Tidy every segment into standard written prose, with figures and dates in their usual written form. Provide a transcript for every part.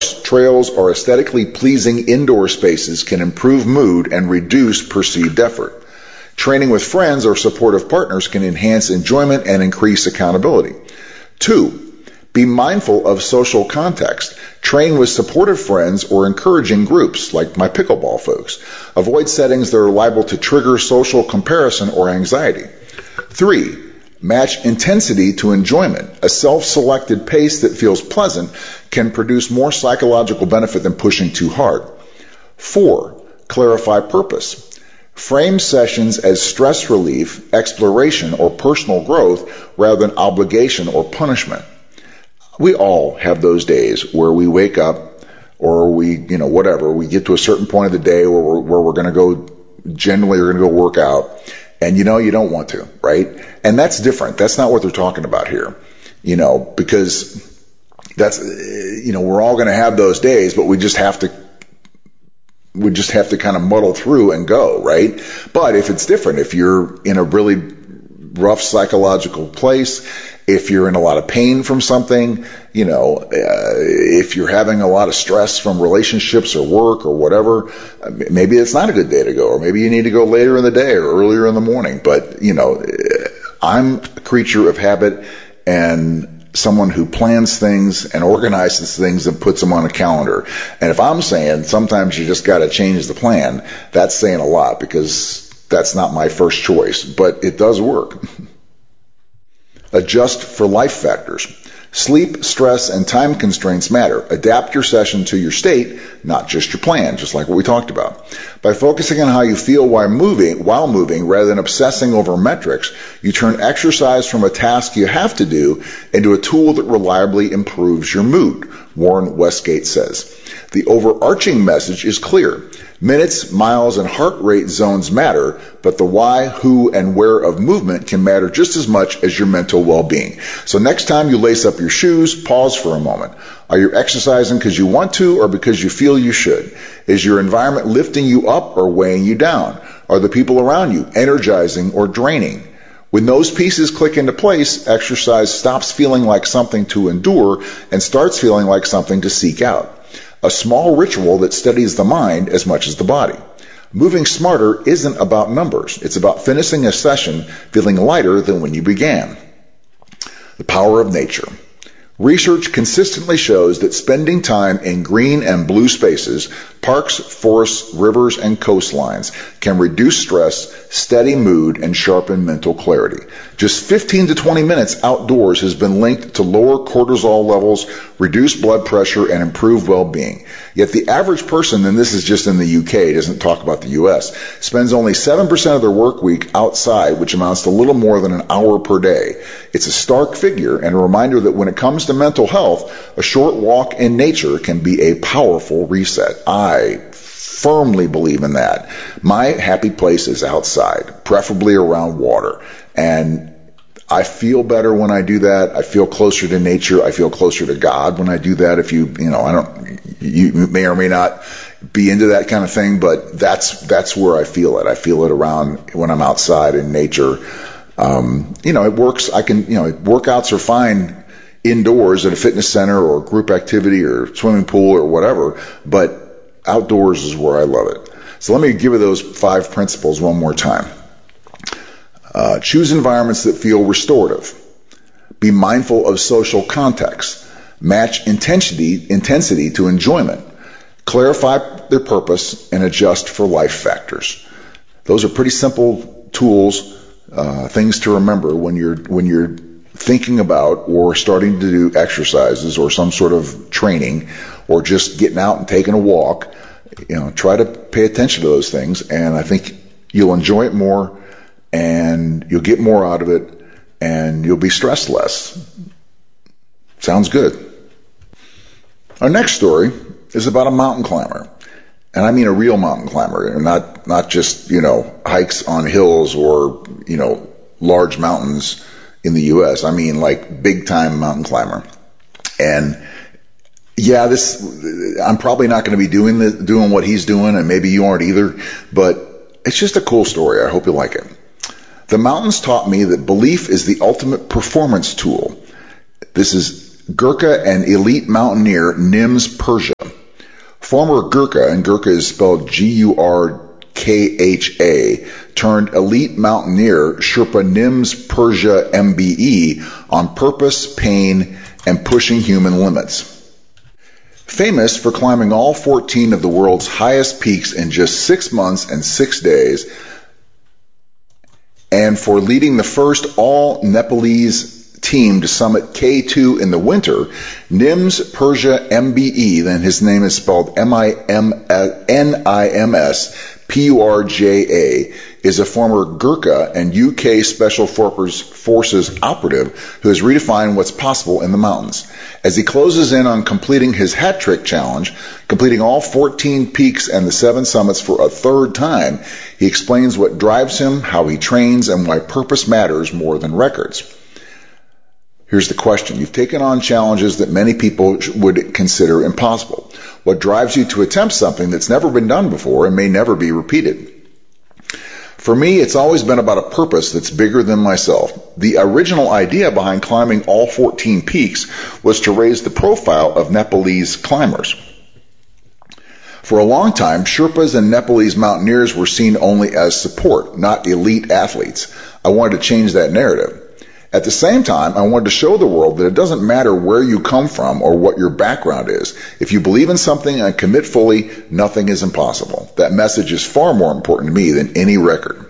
trails, or aesthetically pleasing indoor spaces can improve mood and reduce perceived effort. Training with friends or supportive partners can enhance enjoyment and increase accountability. 2. Be mindful of social context. Train with supportive friends or encouraging groups, like my pickleball folks. Avoid settings that are liable to trigger social comparison or anxiety. 3. Match intensity to enjoyment. A self-selected pace that feels pleasant can produce more psychological benefit than pushing too hard. 4. Clarify purpose. Frame sessions as stress relief, exploration, or personal growth rather than obligation or punishment. We all have those days where we wake up or we get to a certain point of the day where we're going to go, generally we're going to go work out, and you don't want to, right? And that's different. That's not what they're talking about here, because that's, we're all going to have those days, but we just have to kind of muddle through and go, right? But if it's different, if you're in a really rough psychological place, if you're in a lot of pain from something, if you're having a lot of stress from relationships or work or whatever, maybe it's not a good day to go, or maybe you need to go later in the day or earlier in the morning. But, I'm a creature of habit and someone who plans things and organizes things and puts them on a calendar. And if I'm saying sometimes you just got to change the plan, that's saying a lot, because that's not my first choice, but it does work. Adjust for life factors. Sleep, stress, and time constraints matter. Adapt your session to your state, not just your plan, just like what we talked about. By focusing on how you feel while moving, rather than obsessing over metrics, you turn exercise from a task you have to do into a tool that reliably improves your mood, Warren Westgate says. The overarching message is clear. Minutes, miles, and heart rate zones matter, but the why, who, and where of movement can matter just as much as your mental well-being. So next time you lace up your shoes, pause for a moment. Are you exercising because you want to or because you feel you should? Is your environment lifting you up or weighing you down? Are the people around you energizing or draining? When those pieces click into place, exercise stops feeling like something to endure and starts feeling like something to seek out. A small ritual that steadies the mind as much as the body. Moving smarter isn't about numbers. It's about finishing a session feeling lighter than when you began. The power of nature. Research consistently shows that spending time in green and blue spaces, parks, forests, rivers, and coastlines can reduce stress, steady mood, and sharpen mental clarity. Just 15 to 20 minutes outdoors has been linked to lower cortisol levels, reduced blood pressure, and improved well-being. Yet the average person, and this is just in the UK, doesn't talk about the US, spends only 7% of their work week outside, which amounts to little more than an hour per day. It's a stark figure and a reminder that when it comes to mental health, a short walk in nature can be a powerful reset. I firmly believe in that. My happy place is outside, preferably around water. And I feel better when I do that. I feel closer to nature. I feel closer to God when I do that. You may or may not be into that kind of thing, but that's where I feel it. I feel it around when I'm outside in nature. It works. Workouts are fine indoors at a fitness center or group activity or swimming pool or whatever, but outdoors is where I love it. So let me give you those 5 principles one more time. Choose environments that feel restorative. Be mindful of social context. Match intensity to enjoyment. Clarify their purpose and adjust for life factors. Those are pretty simple tools, things to remember when you're thinking about or starting to do exercises or some sort of training or just getting out and taking a walk. Try to pay attention to those things, and I think you'll enjoy it more and you'll get more out of it and you'll be stressed less. Sounds good. Our next story is about a mountain climber. And I mean a real mountain climber, not just, hikes on hills or, large mountains in the U.S. I mean like big time mountain climber. And yeah, I'm probably not going to be doing what he's doing, and maybe you aren't either, but it's just a cool story. I hope you like it. The mountains taught me that belief is the ultimate performance tool. This is Gurkha and elite mountaineer Nims Purja. Former Gurkha, and Gurkha is spelled Gurkha, turned elite mountaineer Sherpa Nims Persia MBE on purpose, pain, and pushing human limits. Famous for climbing all 14 of the world's highest peaks in just 6 months and 6 days, and for leading the first all-Nepalese team to summit K2 in the winter, Nims Persia MBE, then his name is spelled Nims Purja, is a former Gurkha and UK Special Forces operative who has redefined what's possible in the mountains. As he closes in on completing his hat trick challenge, completing all 14 peaks and the 7 summits for a third time, he explains what drives him, how he trains, and why purpose matters more than records. Here's the question. You've taken on challenges that many people would consider impossible. What drives you to attempt something that's never been done before and may never be repeated? For me, it's always been about a purpose that's bigger than myself. The original idea behind climbing all 14 peaks was to raise the profile of Nepalese climbers. For a long time, Sherpas and Nepalese mountaineers were seen only as support, not elite athletes. I wanted to change that narrative. At the same time, I wanted to show the world that it doesn't matter where you come from or what your background is. If you believe in something and commit fully, nothing is impossible. That message is far more important to me than any record.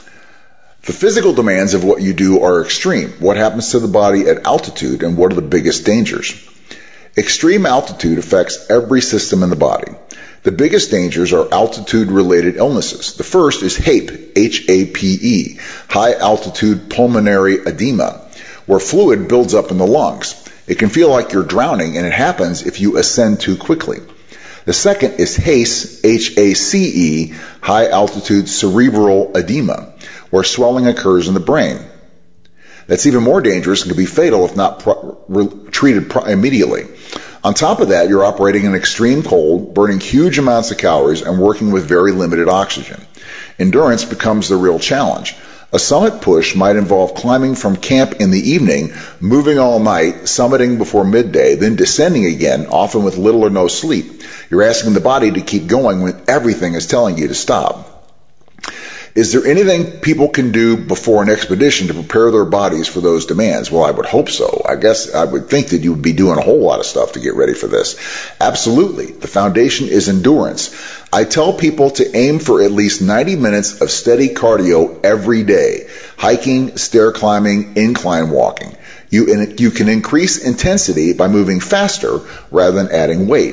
The physical demands of what you do are extreme. What happens to the body at altitude, and what are the biggest dangers? Extreme altitude affects every system in the body. The biggest dangers are altitude-related illnesses. The first is HAPE, H-A-P-E, high altitude pulmonary edema, where fluid builds up in the lungs. It can feel like you're drowning, and it happens if you ascend too quickly. The second is HACE, H-A-C-E, high altitude cerebral edema, where swelling occurs in the brain. That's even more dangerous and can be fatal if not treated immediately. On top of that, you're operating in extreme cold, burning huge amounts of calories, and working with very limited oxygen. Endurance becomes the real challenge. A summit push might involve climbing from camp in the evening, moving all night, summiting before midday, then descending again, often with little or no sleep. You're asking the body to keep going when everything is telling you to stop. Is there anything people can do before an expedition to prepare their bodies for those demands? Well, I would hope so. I guess I would think that you would be doing a whole lot of stuff to get ready for this. Absolutely. The foundation is endurance. I tell people to aim for at least 90 minutes of steady cardio every day. Hiking, stair climbing, incline walking. You can increase intensity by moving faster rather than adding weight,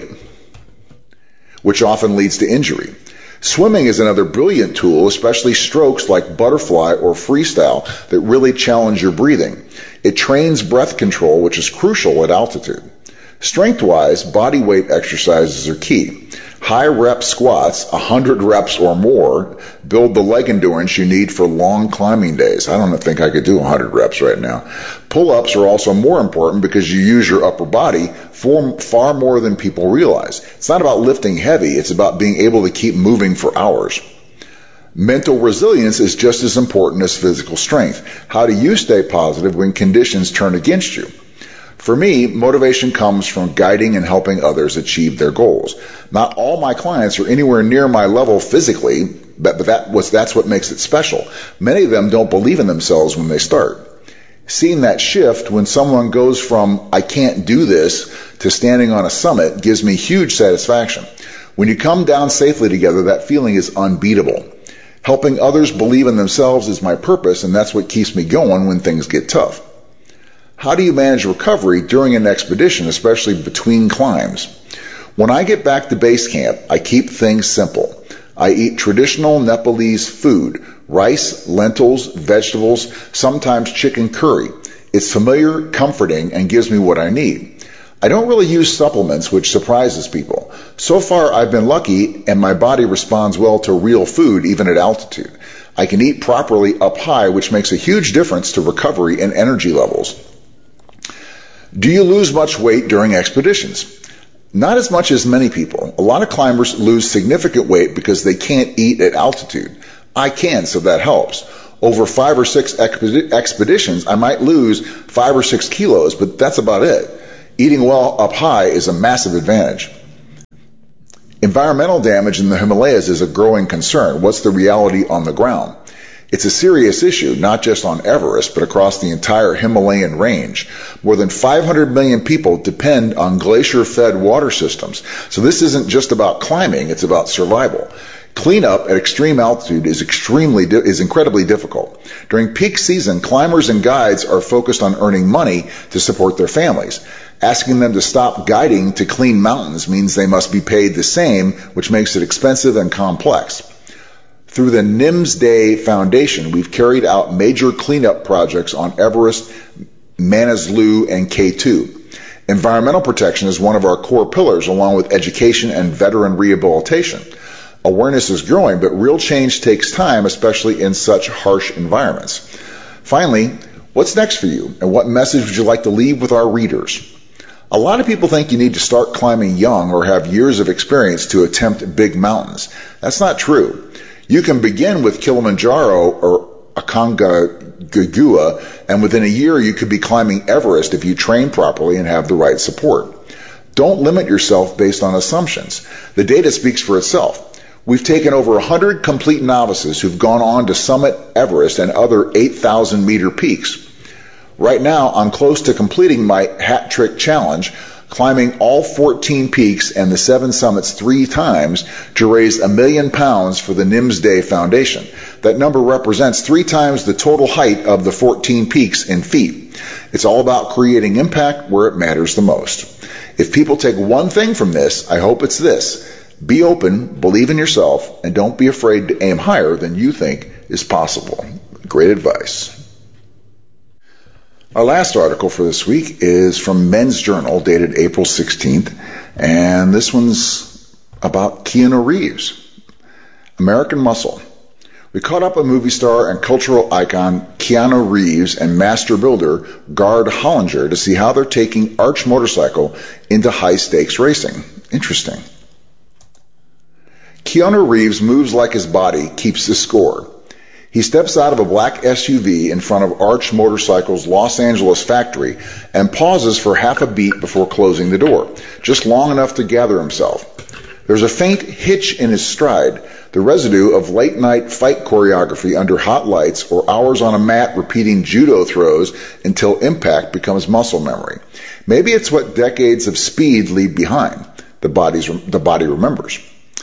which often leads to injury. Swimming is another brilliant tool, especially strokes like butterfly or freestyle that really challenge your breathing. It trains breath control, which is crucial at altitude. Strength-wise, body weight exercises are key. High rep squats, 100 reps or more, build the leg endurance you need for long climbing days. I don't think I could do 100 reps right now. Pull-ups are also more important because you use your upper body far more than people realize. It's not about lifting heavy, it's about being able to keep moving for hours. Mental resilience is just as important as physical strength. How do you stay positive when conditions turn against you? For me, motivation comes from guiding and helping others achieve their goals. Not all my clients are anywhere near my level physically, but that's what makes it special. Many of them don't believe in themselves when they start. Seeing that shift when someone goes from, I can't do this, to standing on a summit gives me huge satisfaction. When you come down safely together, that feeling is unbeatable. Helping others believe in themselves is my purpose, and that's what keeps me going when things get tough. How do you manage recovery during an expedition, especially between climbs? When I get back to base camp, I keep things simple. I eat traditional Nepalese food, rice, lentils, vegetables, sometimes chicken curry. It's familiar, comforting, and gives me what I need. I don't really use supplements, which surprises people. So far, I've been lucky, and my body responds well to real food, even at altitude. I can eat properly up high, which makes a huge difference to recovery and energy levels. Do you lose much weight during expeditions? Not as much as many people. A lot of climbers lose significant weight because they can't eat at altitude. I can, so that helps. Over 5 or 6 expeditions, I might lose 5 or 6 kilos, but that's about it. Eating well up high is a massive advantage. Environmental damage in the Himalayas is a growing concern. What's the reality on the ground? It's a serious issue, not just on Everest, but across the entire Himalayan range. More than 500 million people depend on glacier-fed water systems. So this isn't just about climbing, it's about survival. Cleanup at extreme altitude is incredibly difficult. During peak season, climbers and guides are focused on earning money to support their families. Asking them to stop guiding to clean mountains means they must be paid the same, which makes it expensive and complex. Through the Nimsday Foundation, we've carried out major cleanup projects on Everest, Manaslu, and K2. Environmental protection is one of our core pillars, along with education and veteran rehabilitation. Awareness is growing, but real change takes time, especially in such harsh environments. Finally, what's next for you, and what message would you like to leave with our readers? A lot of people think you need to start climbing young or have years of experience to attempt big mountains. That's not true. You can begin with Kilimanjaro or Aconcagua, and within a year you could be climbing Everest if you train properly and have the right support. Don't limit yourself based on assumptions. The data speaks for itself. We've taken over 100 complete novices who've gone on to summit Everest and other 8,000-meter peaks. Right now, I'm close to completing my hat trick challenge, climbing all 14 peaks and the 7 summits 3 times to raise £1 million for the Nimsday Foundation. That number represents 3 times the total height of the 14 peaks in feet. It's all about creating impact where it matters the most. If people take one thing from this, I hope it's this. Be open, believe in yourself, and don't be afraid to aim higher than you think is possible. Great advice. Our last article for this week is from Men's Journal, dated April 16th, and this one's about Keanu Reeves. American Muscle. We caught up with movie star and cultural icon Keanu Reeves and master builder Gard Hollinger to see how they're taking Arch Motorcycle into high-stakes racing. Interesting. Keanu Reeves moves like his body keeps the score. He steps out of a black SUV in front of Arch Motorcycle's Los Angeles factory and pauses for half a beat before closing the door, just long enough to gather himself. There's a faint hitch in his stride, the residue of late-night fight choreography under hot lights or hours on a mat repeating judo throws until impact becomes muscle memory. Maybe it's what decades of speed leave behind. The body remembers.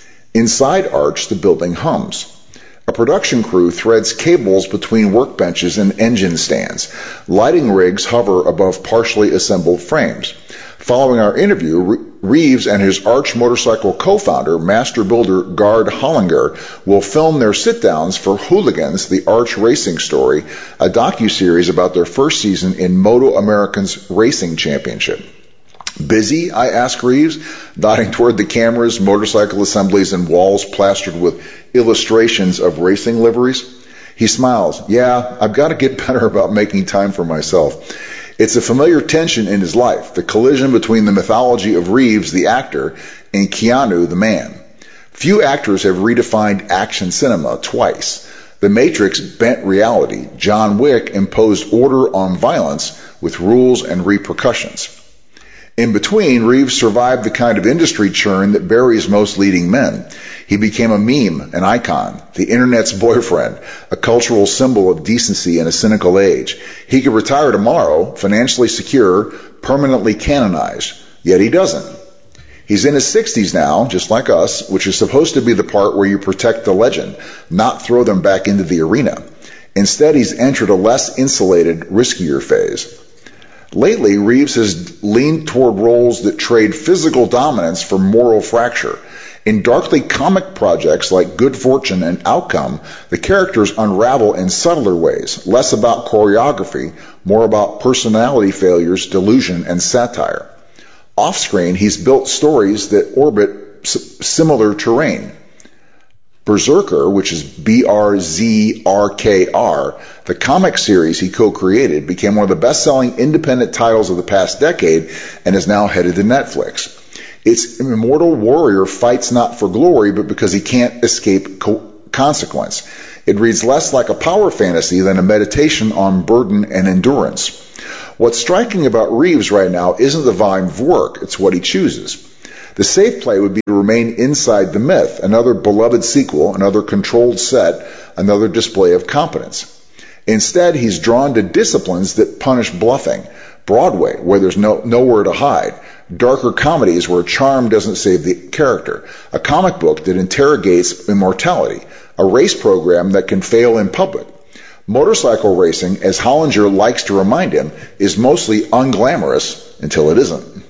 Inside Arch, the building hums. A production crew threads cables between workbenches and engine stands. Lighting rigs hover above partially assembled frames. Following our interview, Reeves and his Arch Motorcycle co-founder, master builder Gard Hollinger, will film their sit-downs for Hooligans, the Arch Racing Story, a docuseries about their first season in Moto America's Racing Championship. Busy? I asked Reeves, nodding toward the cameras, motorcycle assemblies, and walls plastered with illustrations of racing liveries. He smiles. Yeah, I've got to get better about making time for myself. It's a familiar tension in his life, the collision between the mythology of Reeves, the actor, and Keanu, the man. Few actors have redefined action cinema twice. The Matrix bent reality. John Wick imposed order on violence with rules and repercussions. In between, Reeves survived the kind of industry churn that buries most leading men. He became a meme, an icon, the internet's boyfriend, a cultural symbol of decency in a cynical age. He could retire tomorrow, financially secure, permanently canonized. Yet he doesn't. He's in his 60s now, just like us, which is supposed to be the part where you protect the legend, not throw them back into the arena. Instead, he's entered a less insulated, riskier phase. Lately, Reeves has leaned toward roles that trade physical dominance for moral fracture. In darkly comic projects like Good Fortune and Outcome, the characters unravel in subtler ways, less about choreography, more about personality failures, delusion, and satire. Off-screen, he's built stories that orbit similar terrain. Berserker, which is BRZRKR, the comic series he co-created, became one of the best-selling independent titles of the past decade and is now headed to Netflix. Its immortal warrior fights not for glory, but because he can't escape consequence. It reads less like a power fantasy than a meditation on burden and endurance. What's striking about Reeves right now isn't the volume of work, it's what he chooses. The safe play would be to remain inside the myth, another beloved sequel, another controlled set, another display of competence. Instead, he's drawn to disciplines that punish bluffing. Broadway, where there's nowhere to hide. Darker comedies where charm doesn't save the character. A comic book that interrogates immortality. A race program that can fail in public. Motorcycle racing, as Hollinger likes to remind him, is mostly unglamorous until it isn't.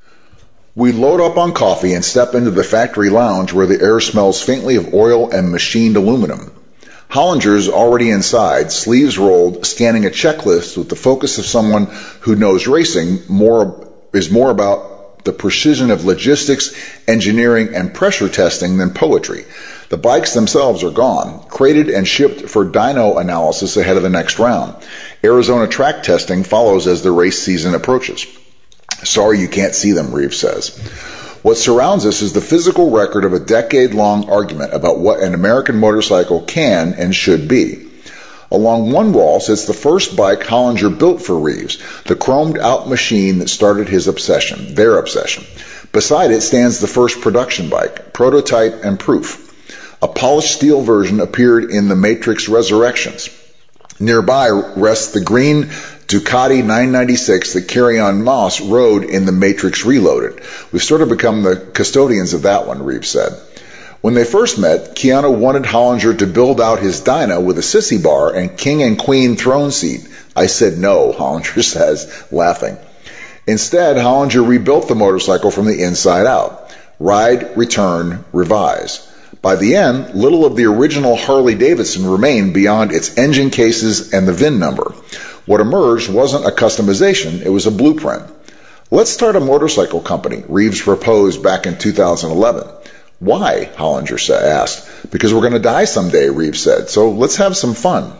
We load up on coffee and step into the factory lounge where the air smells faintly of oil and machined aluminum. Hollinger's already inside, sleeves rolled, scanning a checklist with the focus of someone who knows racing is more about the precision of logistics, engineering, and pressure testing than poetry. The bikes themselves are gone, crated and shipped for dyno analysis ahead of the next round. Arizona track testing follows as the race season approaches. Sorry you can't see them, Reeves says. What surrounds us is the physical record of a decade-long argument about what an American motorcycle can and should be. Along one wall sits the first bike Hollinger built for Reeves, the chromed-out machine that started his obsession, their obsession. Beside it stands the first production bike, prototype and proof. A polished steel version appeared in the Matrix Resurrections. Nearby rests the green Ducati 996 that Carry-On Moss rode in the Matrix Reloaded. We've sort of become the custodians of that one, Reeves said. When they first met, Keanu wanted Hollinger to build out his dyno with a sissy bar and king and queen throne seat. I said no, Hollinger says, laughing. Instead, Hollinger rebuilt the motorcycle from the inside out. Ride, return, revise. By the end, little of the original Harley-Davidson remained beyond its engine cases and the VIN number. What emerged wasn't a customization, it was a blueprint. Let's start a motorcycle company, Reeves proposed back in 2011. Why? Hollinger asked. Because we're going to die someday, Reeves said, so let's have some fun.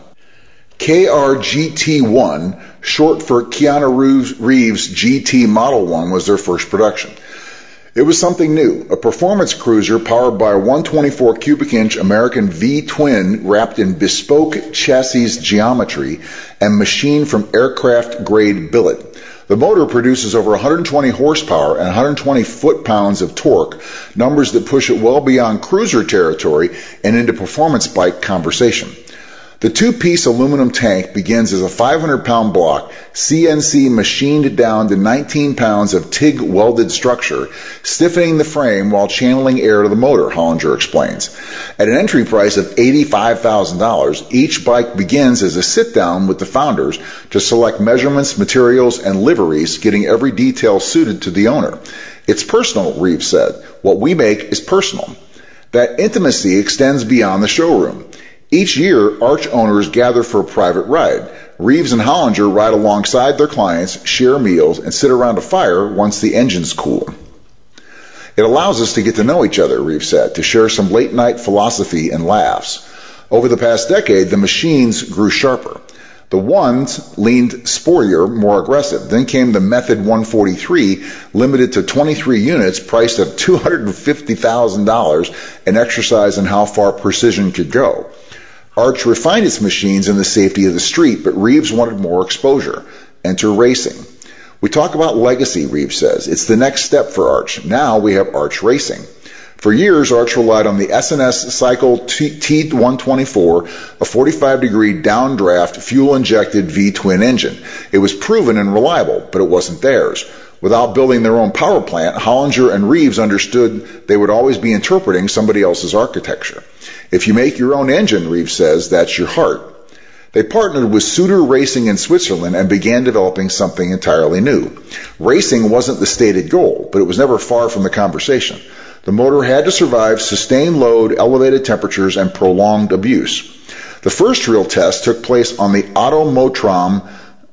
KRGT1, short for Keanu Reeves GT Model 1, was their first production. It was something new, a performance cruiser powered by a 124 cubic inch American V-twin wrapped in bespoke chassis geometry and machined from aircraft-grade billet. The motor produces over 120 horsepower and 120 foot-pounds of torque, numbers that push it well beyond cruiser territory and into performance bike conversation. The two-piece aluminum tank begins as a 500-pound block, CNC machined down to 19 pounds of TIG welded structure, stiffening the frame while channeling air to the motor, Hollinger explains. At an entry price of $85,000, each bike begins as a sit-down with the founders to select measurements, materials, and liveries, getting every detail suited to the owner. It's personal, Reeves said. What we make is personal. That intimacy extends beyond the showroom. Each year, Arch owners gather for a private ride. Reeves and Hollinger ride alongside their clients, share meals, and sit around a fire once the engine's cool. It allows us to get to know each other, Reeves said, to share some late-night philosophy and laughs. Over the past decade, the machines grew sharper. The ones leaned sportier, more aggressive. Then came the Method 143, limited to 23 units, priced at $250,000, an exercise in how far precision could go. Arch refined its machines in the safety of the street, but Reeves wanted more exposure. Enter racing. We talk about legacy, Reeves says. It's the next step for Arch. Now we have Arch Racing. For years, Arch relied on the SNS Cycle T124, a 45-degree downdraft, fuel-injected V-twin engine. It was proven and reliable, but it wasn't theirs. Without building their own power plant, Hollinger and Reeves understood they would always be interpreting somebody else's architecture. If you make your own engine, Reeves says, that's your heart. They partnered with Suter Racing in Switzerland and began developing something entirely new. Racing wasn't the stated goal, but it was never far from the conversation. The motor had to survive sustained load, elevated temperatures, and prolonged abuse. The first real test took place on the Automotron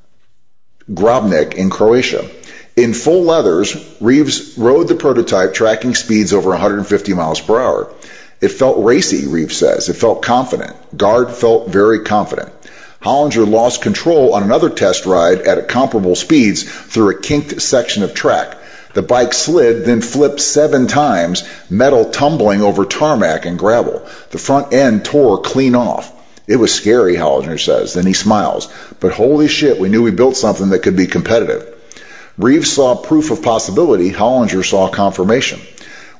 Grobnik in Croatia. In full leathers, Reeves rode the prototype, tracking speeds over 150 miles per hour. It felt racy, Reeves says. It felt confident. Guard felt very confident. Hollinger lost control on another test ride at comparable speeds through a kinked section of track. The bike slid, then flipped 7 times, metal tumbling over tarmac and gravel. The front end tore clean off. It was scary, Hollinger says. Then he smiles. But holy shit, we knew we built something that could be competitive. Reeves saw proof of possibility. Hollinger saw confirmation.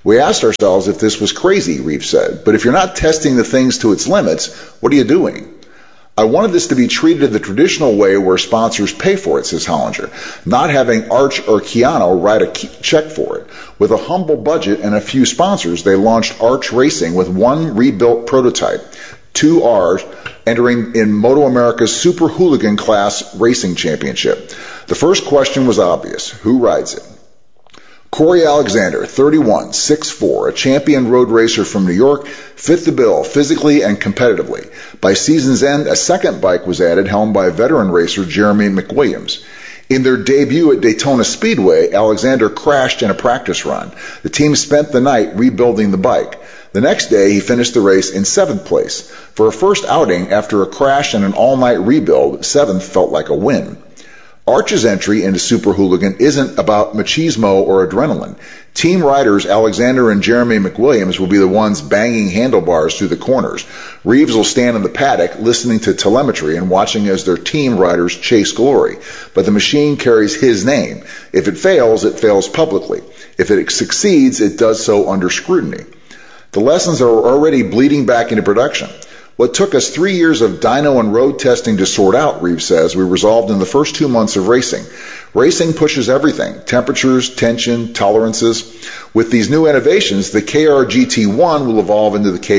We asked ourselves if this was crazy, Reeves said, but if you're not testing the things to its limits, what are you doing? I wanted this to be treated the traditional way where sponsors pay for it, says Hollinger, not having Arch or Keanu write a check for it. With a humble budget and a few sponsors, they launched Arch Racing with one rebuilt prototype, 2Rs, entering in Moto America's Super Hooligan Class Racing Championship. The first question was obvious. Who rides it? Corey Alexander, 31, 6'4", a champion road racer from New York, fit the bill physically and competitively. By season's end, a second bike was added, helmed by veteran racer Jeremy McWilliams. In their debut at Daytona Speedway, Alexander crashed in a practice run. The team spent the night rebuilding the bike. The next day, he finished the race in 7th place. For a first outing after a crash and an all-night rebuild, 7th felt like a win. Arch's entry into Super Hooligan isn't about machismo or adrenaline. Team riders Alexander and Jeremy McWilliams will be the ones banging handlebars through the corners. Reeves will stand in the paddock listening to telemetry and watching as their team riders chase glory. But the machine carries his name. If it fails publicly. If it succeeds, it does so under scrutiny. The lessons are already bleeding back into production. What took us 3 years of dyno and road testing to sort out, Reeves says, we resolved in the first 2 months of racing. Racing pushes everything, temperatures, tension, tolerances. With these new innovations, the KRGT1 will evolve into the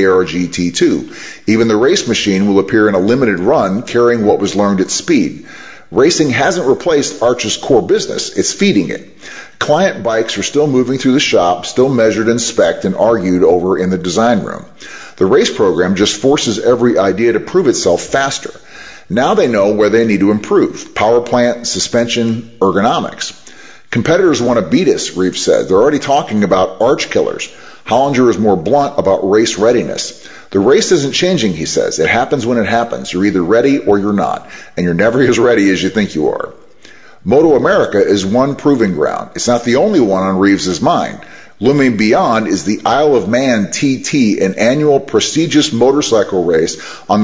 KRGT2. Even the race machine will appear in a limited run, carrying what was learned at speed. Racing hasn't replaced Arch's core business, it's feeding it. Client bikes are still moving through the shop, still measured and spec'd and argued over in the design room. The race program just forces every idea to prove itself faster. Now they know where they need to improve. Power plant, suspension, ergonomics. Competitors want to beat us, Reeves said. They're already talking about arch killers. Hollinger is more blunt about race readiness. The race isn't changing, he says. It happens when it happens. You're either ready or you're not. And you're never as ready as you think you are. Moto America is one proving ground. It's not the only one on Reeves' mind. Looming beyond is the Isle of Man TT, an annual prestigious motorcycle race on the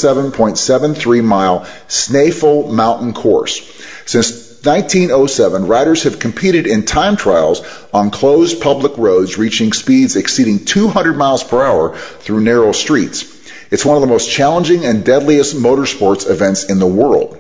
37.73-mile Snaefell Mountain Course. Since 1907, riders have competed in time trials on closed public roads reaching speeds exceeding 200 miles per hour through narrow streets. It's one of the most challenging and deadliest motorsports events in the world.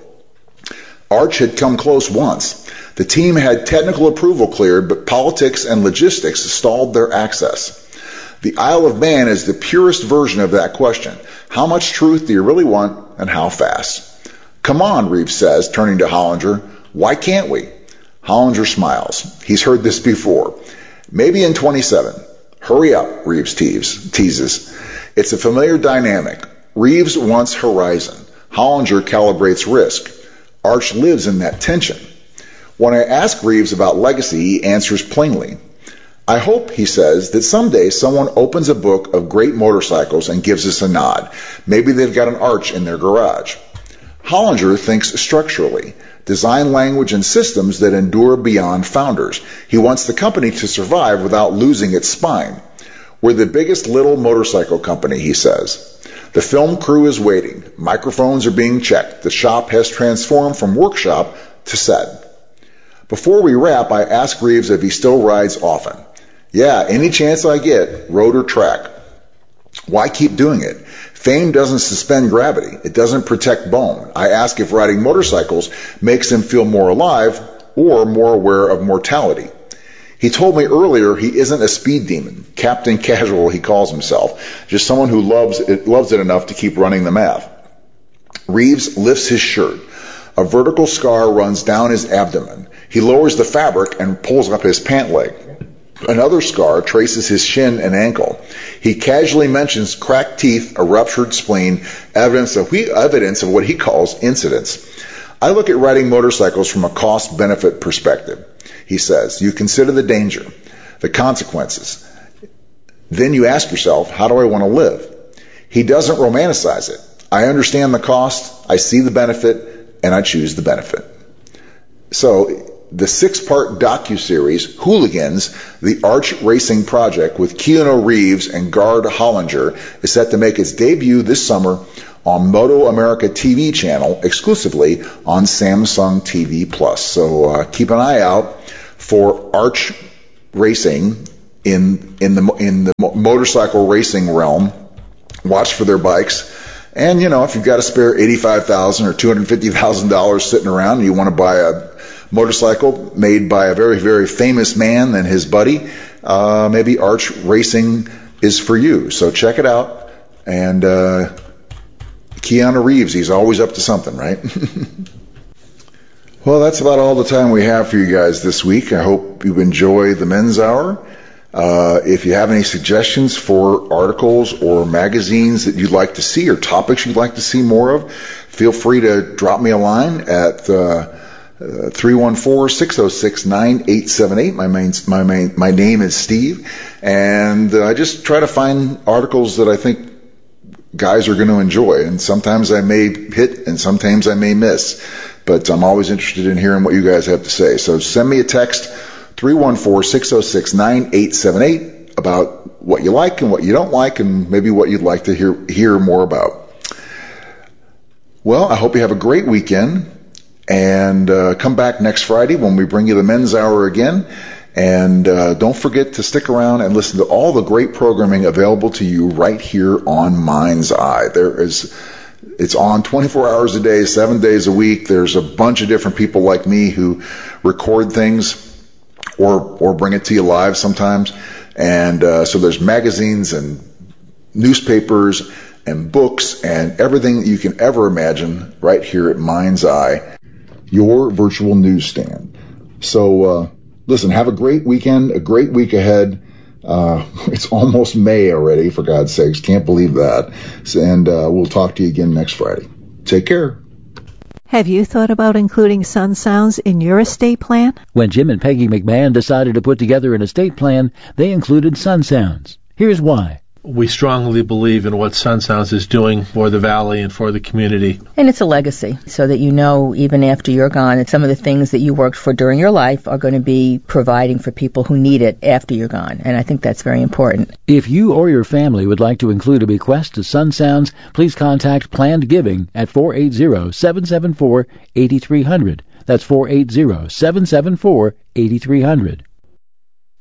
Arch had come close once. The team had technical approval cleared, but politics and logistics stalled their access. The Isle of Man is the purest version of that question. How much truth do you really want, and how fast? Come on, Reeves says, turning to Hollinger. Why can't we? Hollinger smiles. He's heard this before. Maybe in 27. Hurry up, Reeves teases. It's a familiar dynamic. Reeves wants horizon. Hollinger calibrates risk. Arch lives in that tension. When I ask Reeves about legacy, he answers plainly. I hope, he says, that someday someone opens a book of great motorcycles and gives us a nod. Maybe they've got an Arch in their garage. Hollinger thinks structurally, design language and systems that endure beyond founders. He wants the company to survive without losing its spine. We're the biggest little motorcycle company, he says. The film crew is waiting. Microphones are being checked. The shop has transformed from workshop to set. Before we wrap, I ask Reeves if he still rides often. Yeah, any chance I get, road or track. Why keep doing it? Fame doesn't suspend gravity. It doesn't protect bone. I ask if riding motorcycles makes him feel more alive or more aware of mortality. He told me earlier he isn't a speed demon. Captain Casual, he calls himself. Just someone who loves it enough to keep running the math. Reeves lifts his shirt. A vertical scar runs down his abdomen. He lowers the fabric and pulls up his pant leg. Another scar traces his shin and ankle. He casually mentions cracked teeth, a ruptured spleen, evidence of what he calls incidents. I look at riding motorcycles from a cost-benefit perspective. He says, you consider the danger, the consequences. Then you ask yourself, how do I want to live? He doesn't romanticize it. I understand the cost, I see the benefit, and I choose the benefit. So, the 6-part docuseries, Hooligans, the Arch Racing project with Keanu Reeves and Gard Hollinger, is set to make its debut this summer on Moto America TV channel, exclusively on Samsung TV Plus. So keep an eye out for Arch Racing in the motorcycle racing realm. Watch for their bikes. And, if you've got a spare $85,000 or $250,000 sitting around and you want to buy a motorcycle made by a very, very famous man and his buddy, maybe Arch Racing is for you. So check it out. And Keanu Reeves, he's always up to something, right? Well, that's about all the time we have for you guys this week. I hope you enjoy the Men's Hour. If you have any suggestions for articles or magazines that you'd like to see or topics you'd like to see more of, feel free to drop me a line at 314-606-9878. My name is Steve, and I just try to find articles that I think guys are going to enjoy, and sometimes I may hit and sometimes I may miss, but I'm always interested in hearing what you guys have to say. So send me a text, 314-606-9878, about what you like and what you don't like, and maybe what you'd like to hear more about. Well, I hope you have a great weekend, and come back next Friday when we bring you the Men's Hour again. And don't forget to stick around and listen to all the great programming available to you right here on Mind's Eye. It's on 24 hours a day, 7 days a week. There's a bunch of different people like me who record things or bring it to you live sometimes. And so there's magazines and newspapers and books and everything that you can ever imagine right here at Mind's Eye, your virtual newsstand. So listen, have a great weekend, a great week ahead. It's almost May already, for God's sakes. Can't believe that. And we'll talk to you again next Friday. Take care. Have you thought about including Sun Sounds in your estate plan? When Jim and Peggy McMahon decided to put together an estate plan, they included Sun Sounds. Here's why. We strongly believe in what Sun Sounds is doing for the Valley and for the community. And it's a legacy, so that you know even after you're gone that some of the things that you worked for during your life are going to be providing for people who need it after you're gone. And I think that's very important. If you or your family would like to include a bequest to Sun Sounds, please contact Planned Giving at 480-774-8300. That's 480-774-8300.